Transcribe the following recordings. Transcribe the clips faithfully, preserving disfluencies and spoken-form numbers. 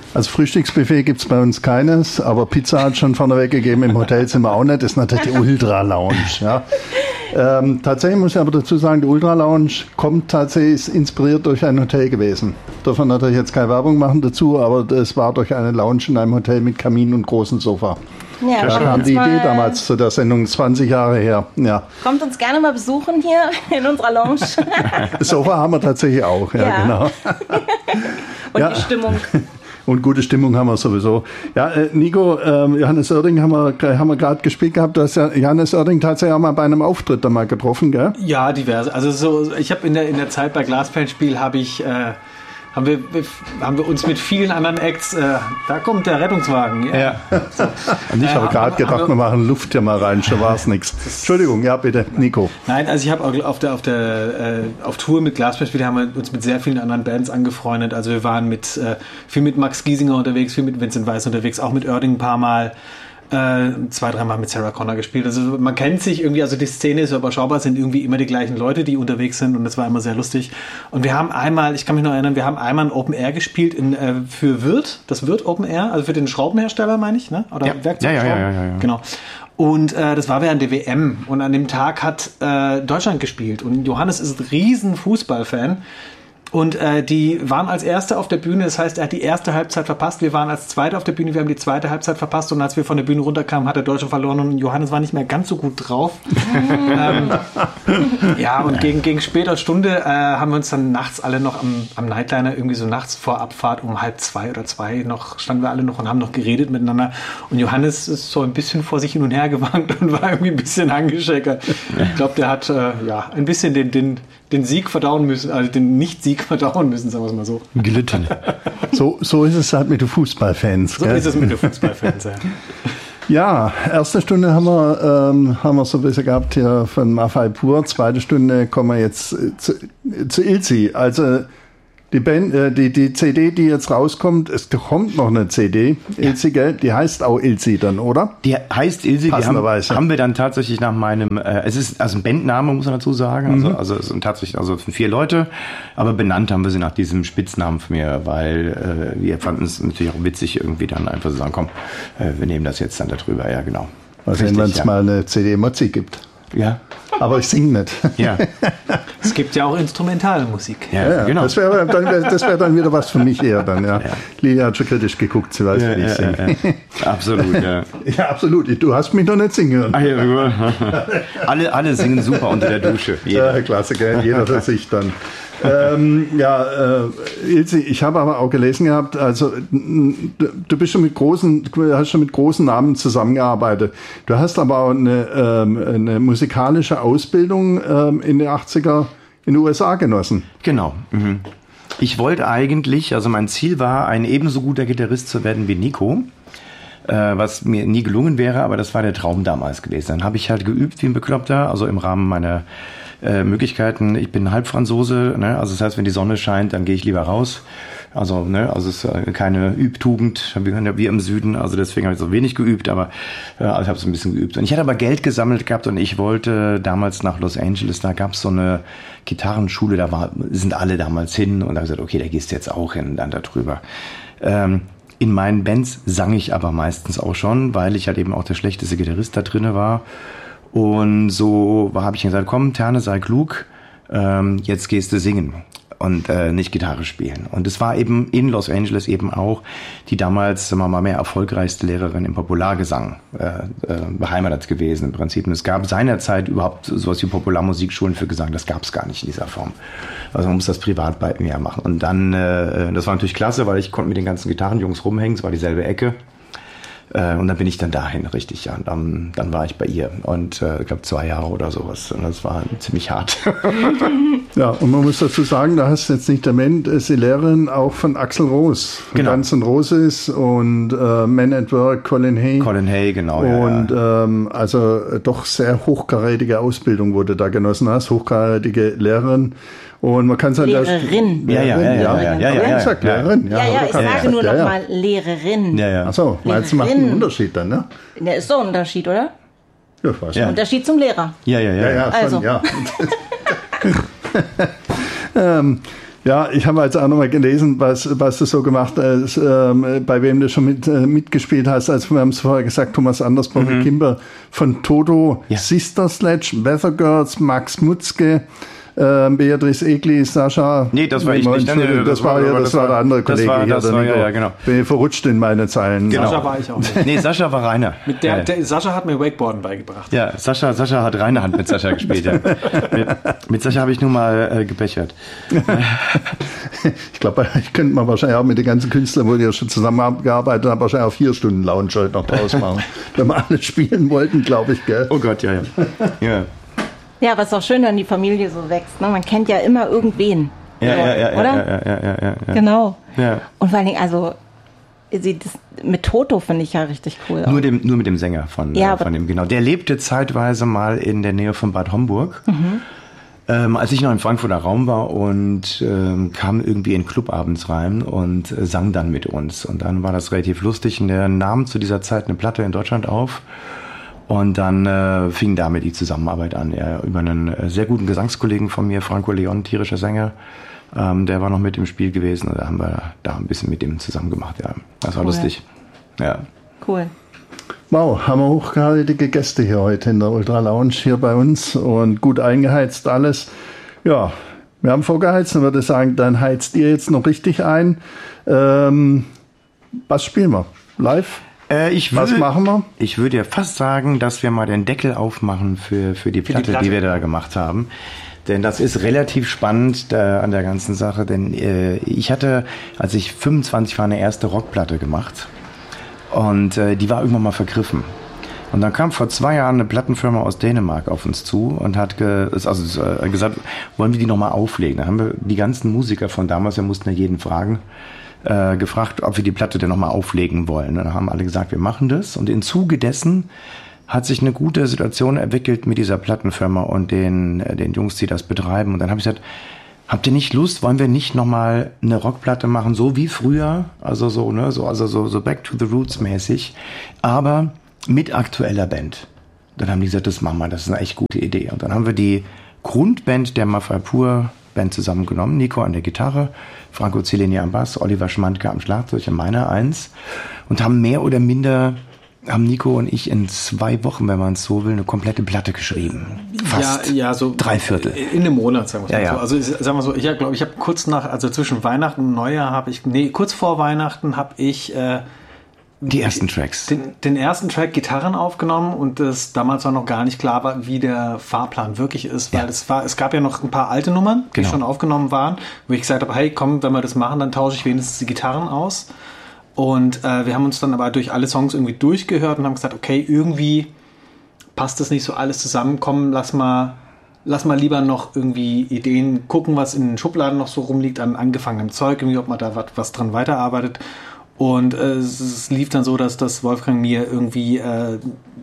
Also Frühstücksbuffet gibt's bei uns keines, aber Pizza hat schon vorneweg gegeben, im Hotel sind wir auch nicht, das ist natürlich die Ultra Lounge. Ja. Ähm, tatsächlich muss ich aber dazu sagen, die Ultra Lounge kommt tatsächlich, ist inspiriert durch ein Hotel gewesen. Darf man natürlich jetzt keine Werbung machen dazu, aber das war durch eine Lounge in einem Hotel mit Kamin und großem Sofa. Ja, da kam die Idee damals zu der Sendung, zwanzig Jahre her. Ja. Kommt uns gerne mal besuchen hier in unserer Lounge. Das Sofa haben wir tatsächlich auch, ja, ja. genau. Und ja. die Stimmung. Und gute Stimmung haben wir sowieso. Ja, äh, Nico, äh, Johannes Oerding haben wir, haben wir gerade gespielt gehabt. Du hast ja Johannes Oerding tatsächlich auch mal bei einem Auftritt da mal getroffen, gell? Ja, diverse. Also so, ich habe in der, in der Zeit bei Glasperlenspiel habe ich... Äh, Haben wir, haben wir uns mit vielen anderen Acts, äh, da kommt der Rettungswagen. Ja. ja. So. Und ich habe äh, gerade gedacht, wir, wir machen Luft hier mal rein, schon war es nichts. Entschuldigung, ja bitte, Nico. Nein, also ich habe auf der, auf der äh, auf Tour mit Glasperlenspiel haben wir uns mit sehr vielen anderen Bands angefreundet. Also wir waren mit äh, viel mit Max Giesinger unterwegs, viel mit Vincent Weiss unterwegs, auch mit Oerding ein paar Mal. Äh, zwei, dreimal mit Sarah Connor gespielt. Also man kennt sich irgendwie, also die Szene ist überschaubar, es sind irgendwie immer die gleichen Leute, die unterwegs sind und das war immer sehr lustig. Und wir haben einmal, ich kann mich noch erinnern, wir haben einmal ein Open Air gespielt in, äh, für Wirth, das Wirth Open Air, also für den Schraubenhersteller, meine ich, ne? Oder ja. Werkzeugschrauben. Ja, ja, ja, ja, ja. Genau. Und äh, das war während der W M und an dem Tag hat äh, Deutschland gespielt und Johannes ist ein riesen Fußballfan. Und äh, die waren als Erste auf der Bühne, das heißt, er hat die erste Halbzeit verpasst. Wir waren als Zweite auf der Bühne, wir haben die zweite Halbzeit verpasst. Und als wir von der Bühne runterkamen, hat der Deutsche verloren und Johannes war nicht mehr ganz so gut drauf. ähm, ja, und gegen, gegen später Stunde äh, haben wir uns dann nachts alle noch am, am Nightliner, irgendwie so nachts vor Abfahrt um halb zwei oder zwei noch, standen wir alle noch und haben noch geredet miteinander. Und Johannes ist so ein bisschen vor sich hin und her gewankt und war irgendwie ein bisschen angeschäkert. Ich glaube, der hat äh, ja ein bisschen den, den, den Sieg verdauen müssen, also den Nicht-Sieg verdauen müssen, sagen wir es mal so. Gelitten. So, so ist es halt mit den Fußballfans. So gell? ist es mit den Fußballfans, ja. Ja, erste Stunde haben wir, ähm, haben wir so ein bisschen gehabt hier von Maffei Pur. Zweite Stunde kommen wir jetzt zu, zu Ilzi. Also die, Band, äh, die, die C D, die jetzt rauskommt, es kommt noch eine C D, Ilzi, ja. Gell? Die heißt auch Ilzi dann, oder? Die heißt Ilzi, die haben, haben wir dann tatsächlich nach meinem, äh, es ist also ein Bandname, muss man dazu sagen, also, mhm. also es sind tatsächlich also vier Leute, aber benannt haben wir sie nach diesem Spitznamen von mir, weil äh, wir fanden es natürlich auch witzig, irgendwie dann einfach zu sagen, komm, äh, wir nehmen das jetzt dann darüber, ja genau. Also wenn es ja. mal eine C D Mozzi gibt. Ja. Aber ich singe nicht. Ja. Es gibt ja auch Instrumentalmusik. Ja, ja, genau. Das wäre dann, das wär dann wieder was für mich eher dann, ja. ja. Lilia hat schon kritisch geguckt, sie weiß, ja, wie ich ja, singe. Ja, ja. Absolut, ja. Ja, absolut. Du hast mich noch nicht singen hören. Ah, ja, alle, alle singen super unter der Dusche. Jeder. Ja, klasse, gell? Jeder für sich dann. ähm, ja, äh, Ilzi, ich habe aber auch gelesen gehabt, also du bist schon mit großen, du hast schon mit großen Namen zusammengearbeitet. Du hast aber auch eine, ähm, eine musikalische Ausbildung ähm, in den achtziger in den U S A genossen. Genau. Mhm. Ich wollte eigentlich, also mein Ziel war, ein ebenso guter Gitarrist zu werden wie Nico. Was mir nie gelungen wäre, aber das war der Traum damals gewesen. Dann habe ich halt geübt wie ein Bekloppter, also im Rahmen meiner äh, Möglichkeiten. Ich bin Halbfranzose, ne? Also das heißt, wenn die Sonne scheint, dann gehe ich lieber raus. Also, ne, also es ist äh, keine Übtugend, wie, wie im Süden, also deswegen habe ich so wenig geübt, aber äh, also ich habe so ein bisschen geübt. Und ich hatte aber Geld gesammelt gehabt und ich wollte damals nach Los Angeles, da gab es so eine Gitarrenschule, da war, sind alle damals hin und da habe ich gesagt, okay, da gehst du jetzt auch hin, dann da drüber. Ähm, In meinen Bands sang ich aber meistens auch schon, weil ich halt eben auch der schlechteste Gitarrist da drinne war. Und so habe ich gesagt, komm, Terne, sei klug, ähm, jetzt gehst du singen und äh, nicht Gitarre spielen. Und es war eben in Los Angeles eben auch die damals, sagen wir mal, mehr erfolgreichste Lehrerin im Populargesang äh, äh, beheimatet gewesen im Prinzip. Und es gab seinerzeit überhaupt sowas wie Popularmusikschulen für Gesang, das gab es gar nicht in dieser Form. Also man muss das privat bei mir machen. Und dann, äh, das war natürlich klasse, weil ich konnte mit den ganzen Gitarrenjungs rumhängen, es war dieselbe Ecke. Äh, und dann bin ich dann dahin, richtig, ja. Und dann, dann war ich bei ihr. Und äh, ich glaube zwei Jahre oder sowas. Und das war ziemlich hart. Ja, und man muss dazu sagen, da hast du jetzt nicht erwähnt, ist die Lehrerin auch von Axl Rose. Von genau. Guns N' Roses und äh, Men at Work, Colin Hay. Colin Hay, genau. Und ja, ja. Ähm, also doch sehr hochkarätige Ausbildung wurde da genossen hast, hochkarätige Lehrerin. Und man kann sagen, Lehrerin. Ja, ja, ja, ja, ja, ja, ja, gesagt, Lehrerin. Ja, ja, ja, ich sage gesagt, nur ja, noch ja. mal Lehrerin. Ja, ja. Ach so, meinst du, macht einen Unterschied dann, ne? Der ist so ein Unterschied, oder? Ja, ich weiß Ja. nicht. Unterschied zum Lehrer. Ja, ja, ja. Ja, ja, Also. schon, ja. ähm, Ja, ich habe jetzt auch nochmal gelesen, was, was du so gemacht hast, äh, bei wem du schon mit, äh, mitgespielt hast. Also wir haben es vorher gesagt, Thomas Andersborn, mhm. Kimber von Toto, ja. Sister Sledge, Weather Girls, Max Mutzke, äh, Beatrice Egli, Sascha. Nee, das war ich nicht. Das, das, das war ja, das, das war der andere Kollege. Das war, hier, das war, ja, ja, genau. Bin verrutscht in meine Zeilen. Genau. Sascha war ich auch nicht. Nee, Sascha war Rainer. Mit der, der, Sascha hat mir Wakeboarden beigebracht. Ja, Sascha, Sascha hat reine Hand mit Sascha gespielt. Ja. Mit, mit Sascha habe ich nur mal äh, gebechert. Ich glaube, ich könnte mal wahrscheinlich auch mit den ganzen Künstlern, wo ihr schon zusammengearbeitet habt, wahrscheinlich auch vier Stunden Lounge heute noch draus machen. Wenn wir alle spielen wollten, glaube ich, gell? Oh Gott, ja, ja. Ja, ja, aber es ist auch schön, wenn die Familie so wächst. Ne? Man kennt ja immer irgendwen. Ja, so, ja, ja, oder? Ja, ja, ja, ja, ja. Genau. Ja. Und vor allen Dingen, also sie, das, mit Toto finde ich ja richtig cool. Nur, dem, nur mit dem Sänger von, ja, äh, von dem, genau. Der lebte zeitweise mal in der Nähe von Bad Homburg. Mhm. Ähm, als ich noch im Frankfurter Raum war und ähm, kam irgendwie in den Club abends rein und äh, sang dann mit uns. Und dann war das relativ lustig. Und der nahm zu dieser Zeit eine Platte in Deutschland auf. Und dann äh, fing damit die Zusammenarbeit an. Er über einen äh, sehr guten Gesangskollegen von mir, Franco Leon, tierischer Sänger, ähm, der war noch mit im Spiel gewesen. Und da haben wir da ein bisschen mit ihm zusammen gemacht. Ja, das war cool. Lustig. Ja. Cool. Wow, haben wir hochkarätige Gäste hier heute in der Ultra Lounge hier bei uns und gut eingeheizt alles. Ja, wir haben vorgeheizt und würde sagen, dann heizt ihr jetzt noch richtig ein. Ähm, was spielen wir? Live? Äh, ich was würde, machen wir? Ich würde ja fast sagen, dass wir mal den Deckel aufmachen für, für, die, für Platte, die Platte, die wir da gemacht haben. Denn das ist relativ spannend da an der ganzen Sache. Denn äh, ich hatte, als ich fünfundzwanzig war, eine erste Rockplatte gemacht. Und äh, die war irgendwann mal vergriffen. Und dann kam vor zwei Jahren eine Plattenfirma aus Dänemark auf uns zu und hat ge, also, äh, gesagt, wollen wir die nochmal auflegen? Da haben wir die ganzen Musiker von damals, wir mussten ja jeden fragen, äh, gefragt, ob wir die Platte denn nochmal auflegen wollen. Und dann haben alle gesagt, wir machen das. Und im Zuge dessen hat sich eine gute Situation entwickelt mit dieser Plattenfirma und den, äh, den Jungs, die das betreiben. Und dann habe ich gesagt, habt ihr nicht Lust, wollen wir nicht nochmal eine Rockplatte machen, so wie früher, also so, ne, so, also so, so Back to the Roots mäßig, aber mit aktueller Band. Dann haben die gesagt, das machen wir, das ist eine echt gute Idee. Und dann haben wir die Grundband der Mafalpur Band zusammengenommen, Nico an der Gitarre, Franco Cellini am Bass, Oliver Schmandke am Schlagzeug und meiner eins und haben mehr oder minder haben Nico und ich in zwei Wochen, wenn man es so will, eine komplette Platte geschrieben. Fast ja, ja, so drei Viertel. In einem Monat, sagen wir ja, mal ja. so. Also sagen wir so, ich glaube, ich habe kurz nach, also zwischen Weihnachten und Neujahr habe ich, nee, kurz vor Weihnachten habe ich äh, die ersten Tracks. Den, den ersten Track Gitarren aufgenommen und das damals war noch gar nicht klar war, wie der Fahrplan wirklich ist, weil ja. es war, es gab ja noch ein paar alte Nummern, die genau. schon aufgenommen waren, wo ich gesagt habe, hey, komm, wenn wir das machen, dann tausche ich wenigstens die Gitarren aus. Und äh, wir haben uns dann aber durch alle Songs irgendwie durchgehört und haben gesagt, okay, irgendwie passt das nicht so alles zusammen, komm, lass mal, lass mal lieber noch irgendwie Ideen gucken, was in den Schubladen noch so rumliegt an angefangenem Zeug, irgendwie, ob man da was, was dran weiterarbeitet. Und äh, es, es lief dann so, dass das Wolfgang mir irgendwie äh,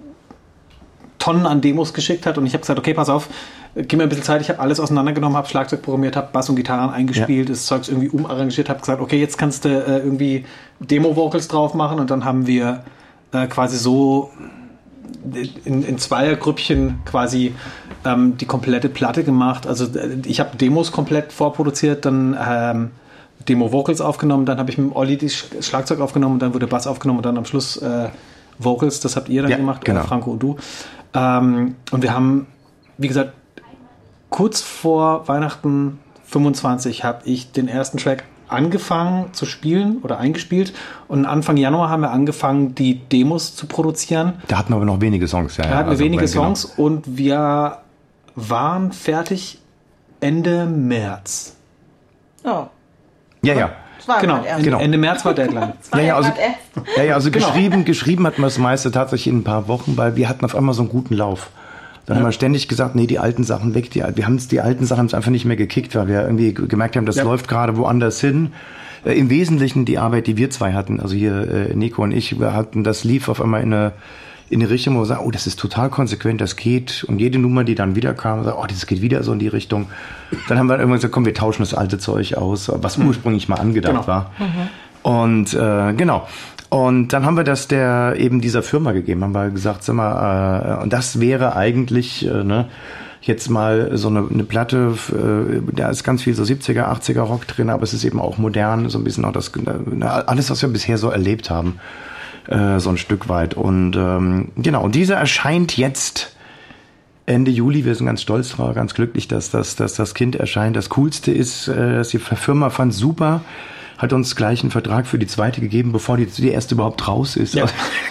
Tonnen an Demos geschickt hat und ich habe gesagt, okay, pass auf, gib mir ein bisschen Zeit, ich habe alles auseinandergenommen, habe Schlagzeug programmiert, habe Bass und Gitarren eingespielt, ja. das Zeugs irgendwie umarrangiert, habe gesagt, okay, jetzt kannst du äh, irgendwie Demo-Vocals drauf machen und dann haben wir äh, quasi so in, in Zweiergrüppchen quasi ähm, die komplette Platte gemacht. Also äh, ich habe Demos komplett vorproduziert, dann ähm, Demo-Vocals aufgenommen, dann habe ich mit dem Olli das Schlagzeug aufgenommen und dann wurde Bass aufgenommen und dann am Schluss äh, Vocals, das habt ihr dann ja, gemacht, genau. Franco und du. Ähm, und wir haben, wie gesagt, kurz vor Weihnachten fünfundzwanzig habe ich den ersten Track angefangen zu spielen oder eingespielt und Anfang Januar haben wir angefangen, die Demos zu produzieren. Da hatten wir aber noch wenige Songs. Ja, da hatten wir also wenige genau. Songs und wir waren fertig Ende März. Oh. Ja, ja. Genau, genau, Ende März war Deadline. ja, ja, also, ja, ja, also genau. geschrieben, geschrieben hatten wir das meiste tatsächlich in ein paar Wochen, weil wir hatten auf einmal so einen guten Lauf. Dann ja. haben wir ständig gesagt, nee, die alten Sachen weg. Die, wir haben die alten Sachen haben es einfach nicht mehr gekickt, weil wir irgendwie gemerkt haben, das ja. läuft gerade woanders hin. Äh, Im Wesentlichen die Arbeit, die wir zwei hatten, also hier äh, Nico und ich, wir hatten, das lief auf einmal in eine, in eine Richtung, wo wir sagen, oh, das ist total konsequent, das geht. Und jede Nummer, die dann wieder kam, sagt, oh, das geht wieder so in die Richtung. Dann haben wir irgendwann gesagt, komm, wir tauschen das alte Zeug aus, was mhm. ursprünglich mal angedacht genau. war. Mhm. Und äh, genau. Und dann haben wir das der eben dieser Firma gegeben, haben wir gesagt, sag mal, äh, und das wäre eigentlich, äh, ne, jetzt mal so eine, eine Platte, äh, da ist ganz viel so siebziger, achtziger Rock drin, aber es ist eben auch modern, so ein bisschen auch das, alles, was wir bisher so erlebt haben, äh, so ein Stück weit. Und ähm, genau, und dieser erscheint jetzt Ende Juli. Wir sind ganz stolz drauf, ganz glücklich, dass, dass, dass das Kind erscheint. Das Coolste ist, äh, dass die Firma fand super, hat uns gleich einen Vertrag für die zweite gegeben, bevor die, die erste überhaupt raus ist. Ja.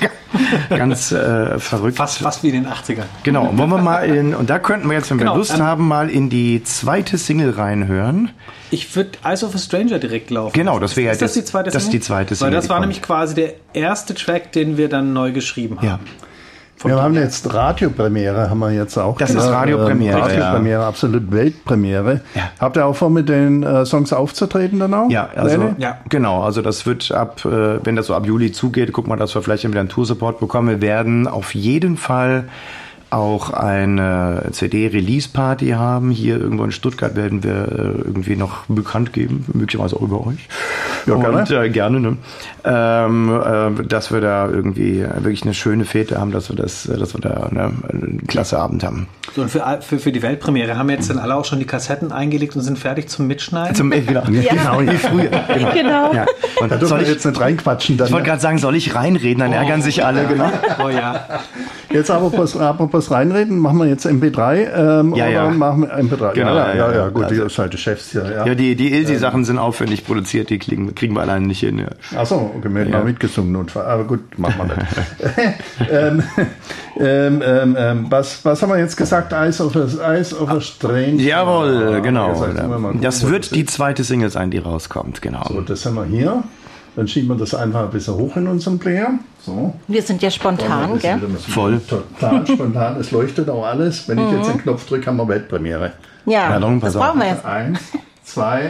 Ganz äh, verrückt. Fast, fast wie in den achtzigern. Genau, wollen wir mal in, und da könnten wir jetzt, wenn wir Genau, Lust ähm, haben, mal in die zweite Single reinhören. Ich würde Eyes of a Stranger direkt laufen. Genau, das wäre Ist das die zweite das ist Single? die zweite Single. Weil das die war kommt. nämlich quasi der erste Track, den wir dann neu geschrieben haben. Ja. Von Wir dem haben her. jetzt Radiopremiere, haben wir jetzt auch. Das ist Ja, Radiopremiere, ähm, Radiopremiere, absolut Weltpremiere. Ja. Habt ihr auch vor, mit den äh, Songs aufzutreten dann auch? Ja, also Lene? Ja. genau, also das wird ab, äh, wenn das so ab Juli zugeht, guck mal, dass wir vielleicht wieder einen Toursupport bekommen. Wir werden auf jeden Fall auch eine C D-Release-Party haben. Hier irgendwo in Stuttgart werden wir äh, irgendwie noch bekannt geben, möglicherweise auch über euch. Ja, gerne. Und, äh, gerne, ne? ähm, äh, dass wir da irgendwie wirklich eine schöne Fete haben, dass wir das, dass wir da ne, einen klasse Abend haben. So, und für, für, für die Weltpremiere haben jetzt dann alle auch schon die Kassetten eingelegt und sind fertig zum Mitschneiden? Zum, äh, genau, genau, wie früher. Genau. Genau. Ja. Und Da dürfen soll wir ich, jetzt nicht reinquatschen. Dann, ich wollte gerade sagen, soll ich reinreden, dann ärgern sich alle. Genau. Oh ja. Jetzt apropos, apropos reinreden, machen wir jetzt M P drei ähm, Ja, oder ja. machen wir M P drei? Genau, ja, ja, ja, ja, ja. gut, Also- die seid die Chefs hier. Ja. Ja, die, die Ilsi-Sachen sind aufwendig produziert, die kriegen, kriegen wir alleine nicht hin. Ja. Achso, okay, wir hätten Ja. mal mitgesungen, Notfall. Aber gut, machen wir nicht. ähm, ähm, ähm, ähm, was, was haben wir jetzt gesagt? Eyes of a, Eyes of a Strange. Jawohl, Ah, genau. jetzt müssen wir mal gucken, Das wo wird das die ist. zweite Single sein, die rauskommt, genau. So, das haben wir hier. Dann schieben wir das einfach ein bisschen hoch in unserem Player. So. Wir sind ja spontan, Das ist gell? wieder mal Voll. Total spontan. Es leuchtet auch alles. Wenn ich jetzt den Knopf drücke, haben wir Weltpremiere. Ja, Ja, dann das pass auf. brauchen wir jetzt. Eins, zwei.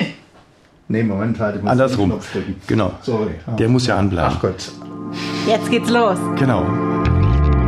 Nee, Moment, halt. Ich muss Andersrum. den Knopf drücken. Genau. Sorry. Der muss ja anbleiben. Ach Gott. Jetzt geht's los. Genau.